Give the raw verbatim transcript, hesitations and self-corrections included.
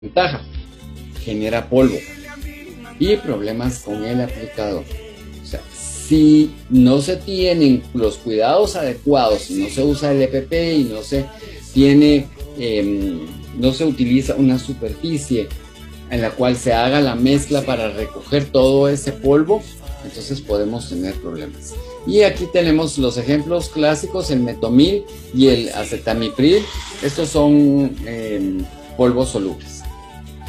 Ventaja, genera polvo y problemas con el aplicador. O sea, si no se tienen los cuidados adecuados, si no se usa el E P P y no se tiene, eh, no se utiliza una superficie en la cual se haga la mezcla para recoger todo ese polvo, entonces podemos tener problemas. Y aquí tenemos los ejemplos clásicos, el metomil y el acetamipril. Estos son eh, polvos solubles.